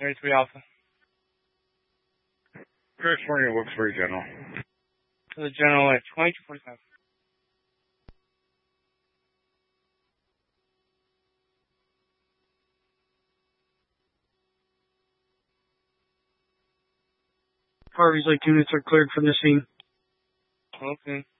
33 Alpha. California looks very general. To the general at 2245. Harvey's Lake units are cleared from the scene. Okay.